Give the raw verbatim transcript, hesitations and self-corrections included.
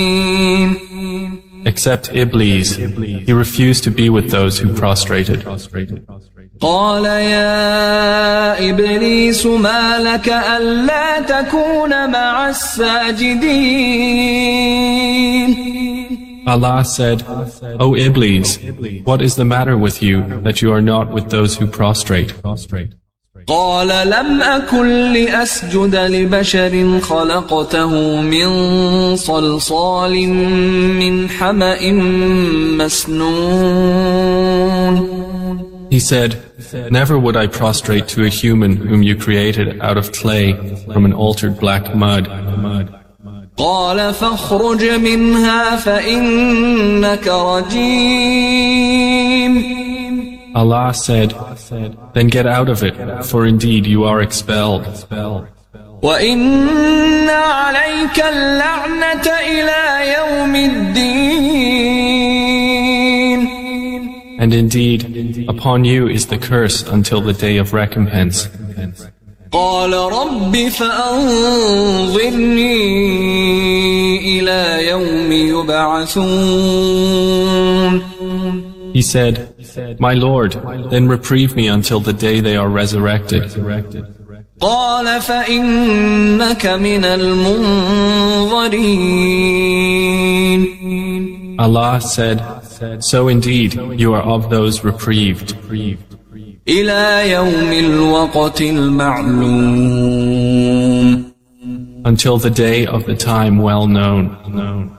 Except Iblis, he refused to be with those who prostrated. قال يا إبليس ما لك ألا تكون مع الساجدين. Allah said, O Iblis, what is the matter with you that you are not with those who prostrate? قال لم أكن لأسجد لبشر خلقته من صلصال من حمأ مسنون. He said, never would I prostrate to a human whom you created out of clay from an altered black mud. قال فاخرج منها فإنك رجيم. Allah said, then get out of it, for indeed you are expelled. وَإِنَّ عَلَيْكَ اللَّعْنَةَ إِلَى يَوْمِ الدِّينِ. And indeed, upon you is the curse until the day of recompense. قَالَ رَبِّ فَأَنظِرْنِي إِلَى يَوْمِ يُبْعَثُونَ. He said, my Lord, then reprieve me until the day they are resurrected. قال فإنك من المنظرين. Allah said, so indeed you are of those reprieved. إلى يوم الوقت المعلوم. Until the day of the time well known.